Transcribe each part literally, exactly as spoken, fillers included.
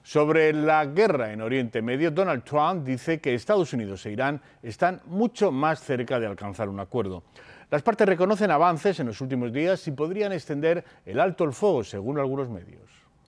Sobre la guerra en Oriente Medio, Donald Trump dice que Estados Unidos e Irán están mucho más cerca de alcanzar un acuerdo. Las partes reconocen avances en los últimos días y podrían extender el alto el fuego, según algunos medios.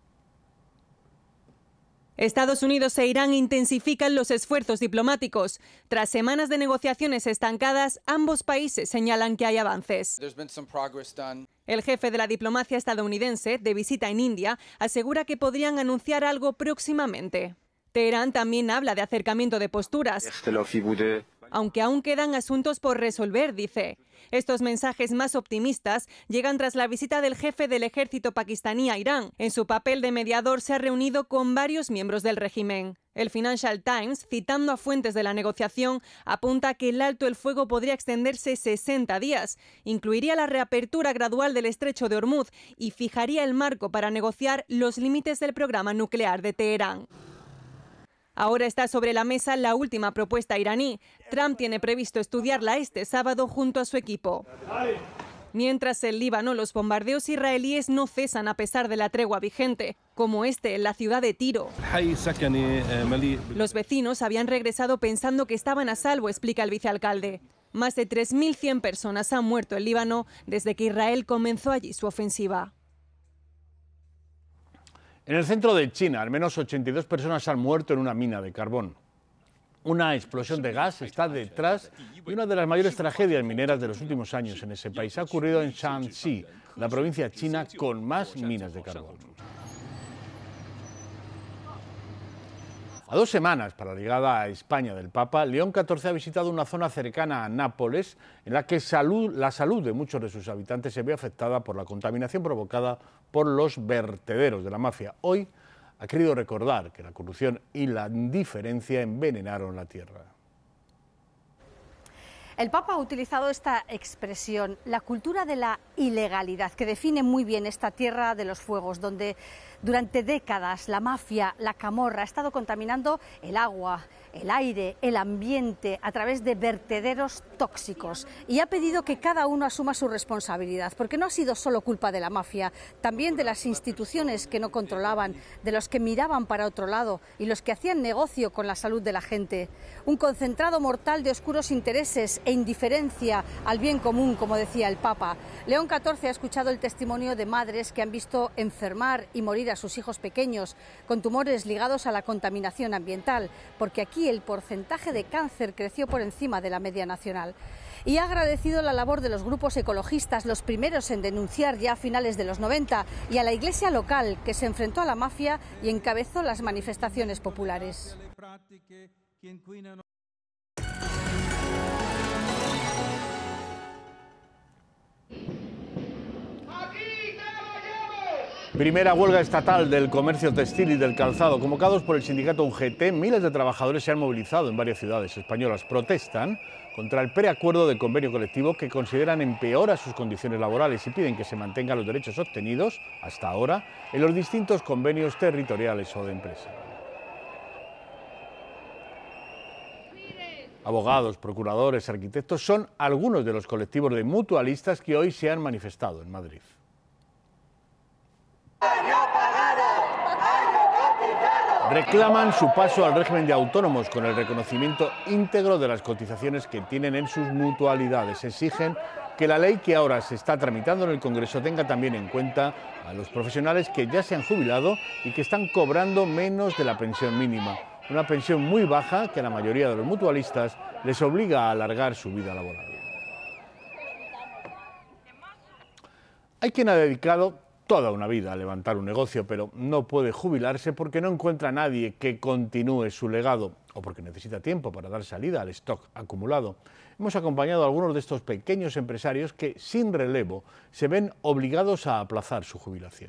Estados Unidos e Irán intensifican los esfuerzos diplomáticos. Tras semanas de negociaciones estancadas, ambos países señalan que hay avances. El jefe de la diplomacia estadounidense, de visita en India, asegura que podrían anunciar algo próximamente. Teherán también habla de acercamiento de posturas, aunque aún quedan asuntos por resolver, dice. Estos mensajes más optimistas llegan tras la visita del jefe del ejército pakistaní a Irán. En su papel de mediador se ha reunido con varios miembros del régimen. El Financial Times, citando a fuentes de la negociación, apunta que el alto el fuego podría extenderse sesenta días, incluiría la reapertura gradual del estrecho de Hormuz y fijaría el marco para negociar los límites del programa nuclear de Teherán. Ahora está sobre la mesa la última propuesta iraní. Trump tiene previsto estudiarla este sábado junto a su equipo. Mientras en Líbano, los bombardeos israelíes no cesan a pesar de la tregua vigente, como este en la ciudad de Tiro. Los vecinos habían regresado pensando que estaban a salvo, explica el vicealcalde. Más de tres mil cien personas han muerto en Líbano desde que Israel comenzó allí su ofensiva. En el centro de China, al menos ochenta y dos personas han muerto en una mina de carbón. Una explosión de gas está detrás de una de las mayores tragedias mineras de los últimos años en ese país. Ha ocurrido en Shanxi, la provincia china con más minas de carbón. A dos semanas para la llegada a España del Papa, León catorce ha visitado una zona cercana a Nápoles en la que salud, la salud de muchos de sus habitantes se ve afectada por la contaminación provocada por los vertederos de la mafia. Hoy ha querido recordar que la corrupción y la indiferencia envenenaron la tierra. El Papa ha utilizado esta expresión, la cultura de la ilegalidad, que define muy bien esta tierra de los fuegos, donde durante décadas la mafia, la camorra, ha estado contaminando el agua, el aire, el ambiente a través de vertederos tóxicos, y ha pedido que cada uno asuma su responsabilidad, porque no ha sido solo culpa de la mafia, también de las instituciones que no controlaban, de los que miraban para otro lado y los que hacían negocio con la salud de la gente. Un concentrado mortal de oscuros intereses e indiferencia al bien común, como decía el Papa. León catorce ha escuchado el testimonio de madres que han visto enfermar y morir a sus hijos pequeños con tumores ligados a la contaminación ambiental, porque aquí el porcentaje de cáncer creció por encima de la media nacional. Y ha agradecido la labor de los grupos ecologistas, los primeros en denunciar ya a finales de los noventa, y a la iglesia local, que se enfrentó a la mafia y encabezó las manifestaciones populares. Primera huelga estatal del comercio textil y del calzado. Convocados por el sindicato U G T, miles de trabajadores se han movilizado en varias ciudades españolas. Protestan contra el preacuerdo de convenio colectivo que consideran empeora sus condiciones laborales y piden que se mantengan los derechos obtenidos hasta ahora en los distintos convenios territoriales o de empresa. Abogados, procuradores, arquitectos son algunos de los colectivos de mutualistas que hoy se han manifestado en Madrid. Reclaman su paso al régimen de autónomos con el reconocimiento íntegro de las cotizaciones que tienen en sus mutualidades. Exigen que la ley que ahora se está tramitando en el Congreso tenga también en cuenta a los profesionales que ya se han jubilado y que están cobrando menos de la pensión mínima. Una pensión muy baja que a la mayoría de los mutualistas les obliga a alargar su vida laboral. Hay quien ha dedicado toda una vida a levantar un negocio, pero no puede jubilarse porque no encuentra a nadie que continúe su legado o porque necesita tiempo para dar salida al stock acumulado. Hemos acompañado a algunos de estos pequeños empresarios que, sin relevo, se ven obligados a aplazar su jubilación.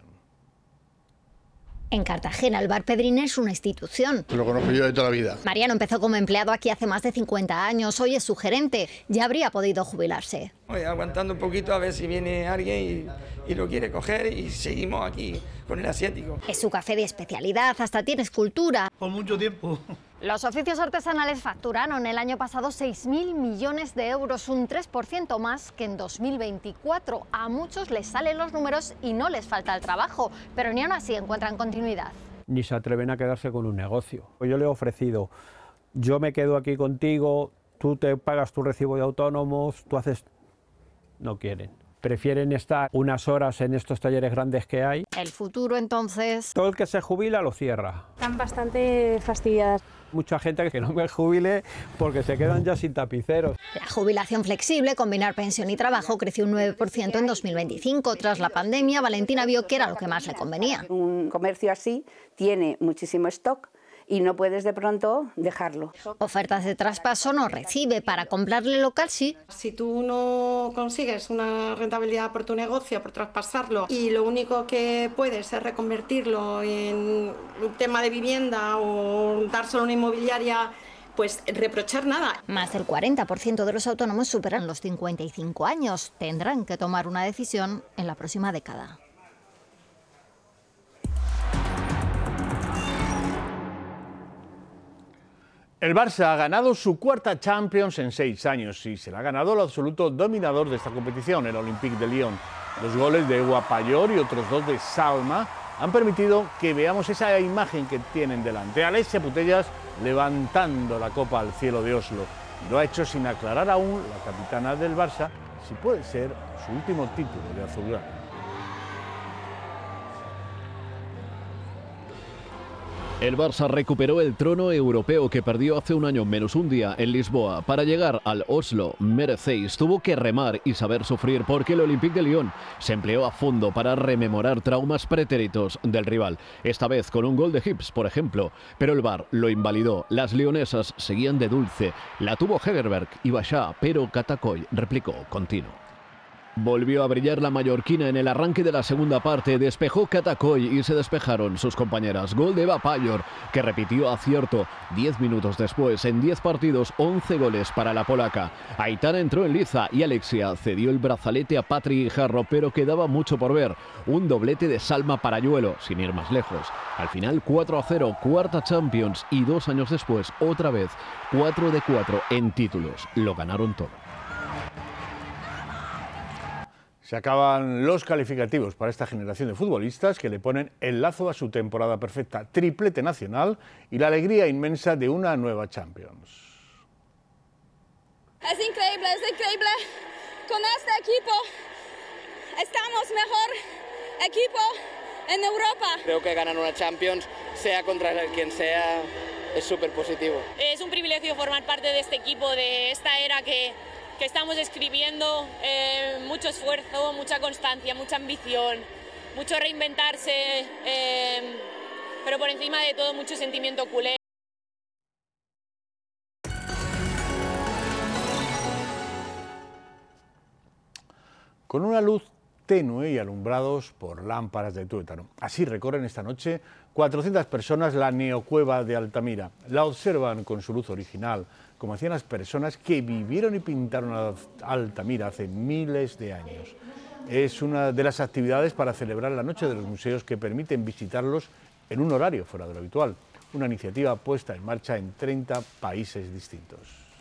En Cartagena, el Bar Pedrín es una institución. Lo conozco yo de toda la vida. Mariano empezó como empleado aquí hace más de cincuenta años. Hoy es su gerente. Ya habría podido jubilarse. Voy aguantando un poquito a ver si viene alguien y, y lo quiere coger, y seguimos aquí con el asiático. Es su café de especialidad, hasta tiene escultura. Por mucho tiempo. Los oficios artesanales facturaron el año pasado seis mil millones de euros, un tres por ciento más que en dos mil veinticuatro. A muchos les salen los números y no les falta el trabajo, pero ni aún así encuentran continuidad. ni se atreven a quedarse con un negocio. Yo le he ofrecido, yo me quedo aquí contigo, tú te pagas tu recibo de autónomos, tú haces... No quieren. Prefieren estar unas horas en estos talleres grandes que hay. El futuro, entonces... Todo el que se jubila lo cierra. Están bastante fastidiadas. Mucha gente que no me jubile porque se quedan ya sin tapiceros. La jubilación flexible, combinar pensión y trabajo, creció un nueve por ciento en dos mil veinticinco. Tras la pandemia, Valentina vio que era lo que más le convenía. Un comercio así tiene muchísimo stock y no puedes de pronto dejarlo. Ofertas de traspaso no recibe, para comprarle local sí. Si tú no consigues una rentabilidad por tu negocio, por traspasarlo, y lo único que puedes es reconvertirlo en un tema de vivienda o dárselo a una inmobiliaria, pues reprochar nada. Más del cuarenta por ciento de los autónomos superan los cincuenta y cinco años. Tendrán que tomar una decisión en la próxima década. El Barça ha ganado su cuarta Champions en seis años y se la ha ganado el absoluto dominador de esta competición, el Olympique de Lyon. Los goles de Guapayol y otros dos de Salma han permitido que veamos esa imagen que tienen delante. Alessia Putellas levantando la copa al cielo de Oslo. Lo ha hecho sin aclarar aún la capitana del Barça si puede ser su último título de azulgrana. El Barça recuperó el trono europeo que perdió hace un año menos un día en Lisboa. Para llegar al Oslo Mercedes tuvo que remar y saber sufrir porque el Olympique de Lyon se empleó a fondo para rememorar traumas pretéritos del rival. Esta vez con un gol de Hips, por ejemplo. Pero el V A R lo invalidó. Las leonesas seguían de dulce. La tuvo Hegerberg y Bachá, pero Catacoy replicó continuo. Volvió a brillar la mallorquina en el arranque de la segunda parte, despejó Catacoy y se despejaron sus compañeras. Gol de Eva Pajor, que repitió acierto diez minutos después. En diez partidos, once goles para la polaca. Aitana entró en liza y Alexia cedió el brazalete a Patri Guijarro, pero quedaba mucho por ver. Un doblete de Salma Parayuelo, sin ir más lejos. Al final cuatro a cero, cuarta Champions y dos años después, otra vez, cuatro de cuatro en títulos. Lo ganaron todo. Se acaban los calificativos para esta generación de futbolistas que le ponen el lazo a su temporada perfecta, triplete nacional y la alegría inmensa de una nueva Champions. Es increíble, es increíble. Con este equipo estamos mejor equipo en Europa. Creo que ganar una Champions, sea contra quien sea, es súper positivo. Es un privilegio formar parte de este equipo, de esta era que... que estamos escribiendo, eh, mucho esfuerzo, mucha constancia, mucha ambición, mucho reinventarse, eh, pero por encima de todo mucho sentimiento culé. Con una luz tenue y alumbrados por lámparas de tuétano. Así recorren esta noche cuatrocientas personas la neocueva de Altamira. La observan con su luz original, como hacían las personas que vivieron y pintaron a Altamira hace miles de años. Es una de las actividades para celebrar la Noche de los Museos que permiten visitarlos en un horario fuera de lo habitual. Una iniciativa puesta en marcha en treinta países distintos.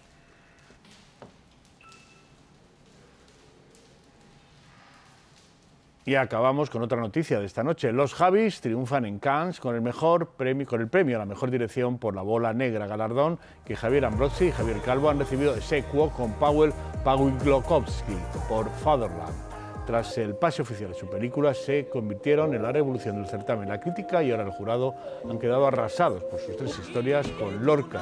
Y acabamos con otra noticia de esta noche. Los Javis triunfan en Cannes con el mejor premio, con el premio a la mejor dirección por La Bola Negra, galardón que Javier Ambrosi y Javier Calvo han recibido de secuo con Paweł Pawlikowski por Fatherland. Tras el pase oficial de su película, se convirtieron en la revolución del certamen. La crítica y ahora el jurado han quedado arrasados por sus tres historias con Lorca